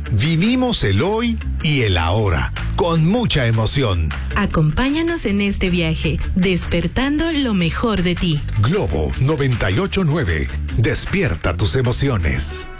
Vivimos el hoy y el ahora, con mucha emoción. Acompáñanos en este viaje, despertando lo mejor de ti. Globo 98.9. Despierta tus emociones.